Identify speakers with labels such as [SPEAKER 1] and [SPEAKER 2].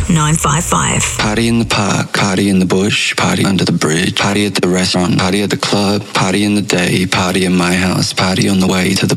[SPEAKER 1] 955.
[SPEAKER 2] Party in the park, party in the bush, party under the bridge, party at the restaurant, party at the club, party in the day, party in my house, party on the way to the